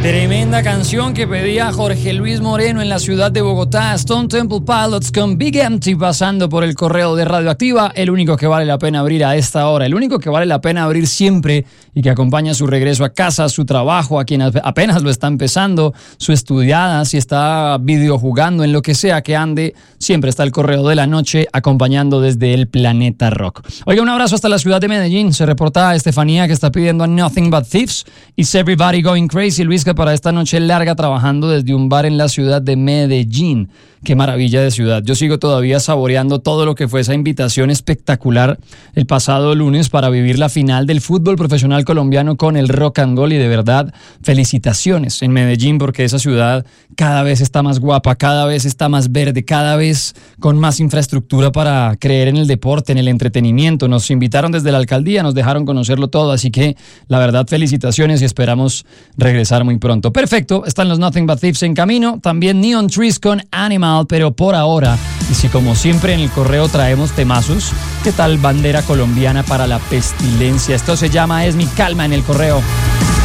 Tremenda canción que pedía Jorge Luis Moreno en la ciudad de Bogotá. Stone Temple Pilots con Big Empty pasando por el correo de Radioactiva. El único que vale la pena abrir a esta hora, el único que vale la pena abrir siempre y que acompaña su regreso a casa, su trabajo, a quien apenas lo está empezando, su estudiada, si está videojugando, en lo que sea que ande, siempre está el correo de la noche acompañando desde el planeta rock. Oiga, un abrazo hasta la ciudad de Medellín. Se reporta Estefanía que está pidiendo a Nothing But Thieves. Is Everybody Going Crazy? Luis, que para esta noche larga trabajando desde un bar en la ciudad de Medellín. Qué maravilla de ciudad. Yo sigo todavía saboreando todo lo que fue esa invitación espectacular el pasado lunes para vivir la final del fútbol profesional colombiano con el Rock and Roll, y de verdad, felicitaciones en Medellín, porque esa ciudad cada vez está más guapa, cada vez está más verde, cada vez con más infraestructura para creer en el deporte, en el entretenimiento. Nos invitaron desde la alcaldía, nos dejaron conocerlo todo, así que la verdad, felicitaciones y esperamos regresar muy pronto. Perfecto, están los Nothing But Thieves en camino, también Neon Trees con Animal, pero por ahora, y si como siempre en el correo traemos temazos, ¿qué tal Bandera Colombiana para la Pestilencia? Esto se llama Es mi calma en el correo.